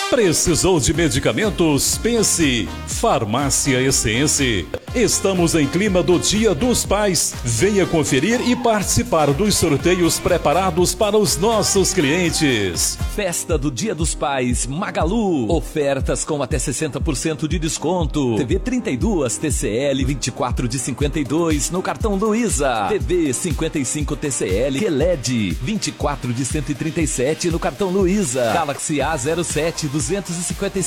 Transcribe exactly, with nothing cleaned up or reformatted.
Precisou de medicamentos? Pense. Farmácia Essência. Estamos em clima do Dia dos Pais. Venha conferir e participar dos sorteios preparados para os nossos clientes. Festa do Dia dos Pais Magalu. Ofertas com até sessenta por cento de desconto. T V trinta e dois T C L vinte e quatro de cinquenta e dois no cartão Luiza. T V cinquenta e cinco T C L Q L E D vinte e quatro de cento e trinta e sete no cartão Luiza. Galaxy A zero sete duzentos e cinquenta e